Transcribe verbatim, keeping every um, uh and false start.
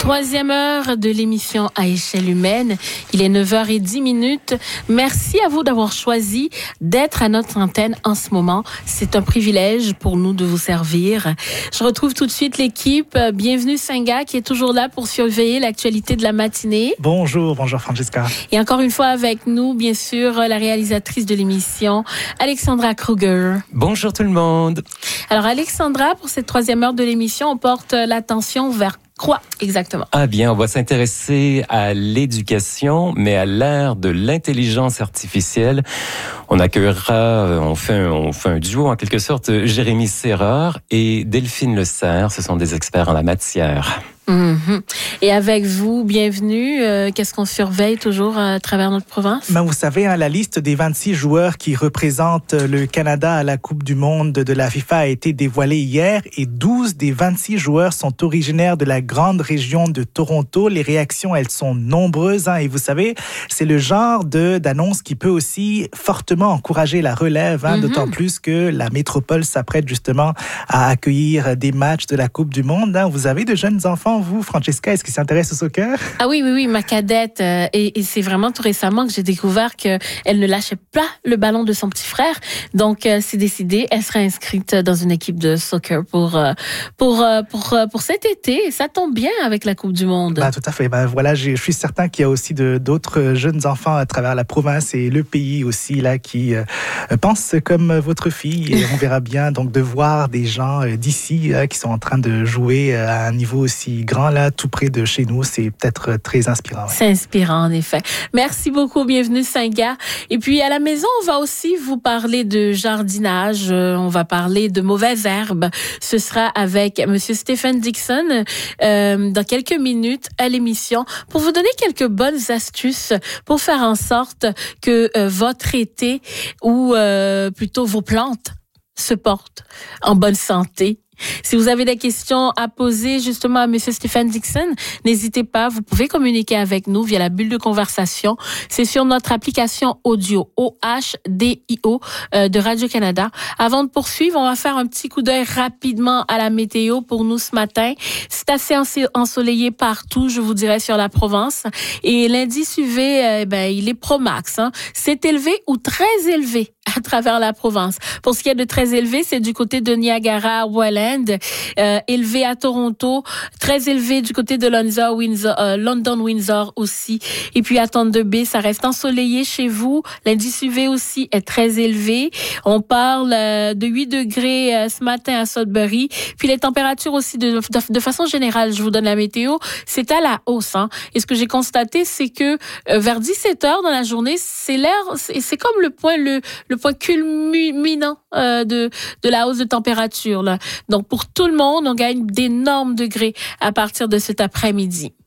Troisième heure de l'émission à échelle humaine. Il est neuf heures dix minutes. Merci à vous d'avoir choisi d'être à notre antenne en ce moment. C'est un privilège pour nous de vous servir. Je retrouve tout de suite l'équipe. Bienvenue Senga qui est toujours là pour surveiller l'actualité de la matinée. Bonjour, bonjour Francesca. Et encore une fois avec nous, bien sûr, la réalisatrice de l'émission, Alexandra Kruger. Bonjour tout le monde. Alors Alexandra, pour cette troisième heure de l'émission, on porte l'attention vers quoi exactement? Ah bien, on va s'intéresser à l'éducation, mais à l'ère de l'intelligence artificielle. On accueillera, on fait un, on fait un duo en quelque sorte, Jérémy Serreur et Delphine Le Serre. Ce sont des experts en la matière. Mm-hmm. Et avec vous, bienvenue. Euh, qu'est-ce qu'on surveille toujours à travers notre province? Ben, vous savez, hein, la liste des vingt-six joueurs qui représentent le Canada à la Coupe du monde de la FIFA a été dévoilée hier et douze des vingt-six joueurs sont originaires de la grande région de Toronto. Les réactions, elles sont nombreuses. Hein, et vous savez, c'est le genre de, d'annonce qui peut aussi fortement encourager la relève, hein, mm-hmm. d'autant plus que la métropole s'apprête justement à accueillir des matchs de la Coupe du monde. Hein. Vous avez de jeunes enfants, vous, Francesca, est-ce qu'ils s'intéressent au soccer? Ah oui, oui, oui, ma cadette. Euh, et, et c'est vraiment tout récemment que j'ai découvert qu'elle ne lâchait pas le ballon de son petit frère. Donc, euh, c'est décidé, elle sera inscrite dans une équipe de soccer pour, euh, pour, euh, pour, euh, pour cet été. Et ça tombe bien avec la Coupe du Monde. Bah, tout à fait. Bah, voilà, je suis certain qu'il y a aussi de, d'autres jeunes enfants à travers la province et le pays aussi là qui euh, pensent comme votre fille. Et on verra bien donc de voir des gens euh, d'ici euh, qui sont en train de jouer à un niveau aussi grand là, tout près de chez nous. C'est peut-être très inspirant. Ouais. C'est inspirant, en effet. Merci beaucoup. Bienvenue, Senga. Et puis, à la maison, on va aussi vous parler de jardinage. On va parler de mauvaises herbes. Ce sera avec Monsieur Stephen Dixon euh, dans quelques minutes à l'émission pour vous donner quelques bonnes astuces pour faire en sorte que euh, votre été ou euh, plutôt vos plantes se portent en bonne santé. Si vous avez des questions à poser justement à Monsieur Stephen Dixon, n'hésitez pas, vous pouvez communiquer avec nous via la bulle de conversation. C'est sur notre application audio, O H D I O euh, de Radio-Canada. Avant de poursuivre, on va faire un petit coup d'œil rapidement à la météo pour nous ce matin. C'est assez ensoleillé partout, je vous dirais, sur la Provence. Et l'indice U V, euh, ben, il est pro-max. Hein. C'est élevé ou très élevé à travers la province. Pour ce qui est de très élevé, c'est du côté de Niagara, Welland, euh, élevé à Toronto, très élevé du côté de London, Windsor, euh, London, Windsor aussi. Et puis à Thunder Bay, ça reste ensoleillé chez vous. L'indice U V aussi est très élevé. On parle euh, de huit degrés euh, ce matin à Sudbury. Puis les températures aussi, de, de, de façon générale, je vous donne la météo, c'est à la hausse. Hein. Et ce que j'ai constaté, c'est que euh, vers dix-sept heures dans la journée, c'est l'air, c'est, c'est comme le point le le point culminant euh, de de la hausse de température là. Donc pour tout le monde, on gagne d'énormes degrés à partir de cet après-midi.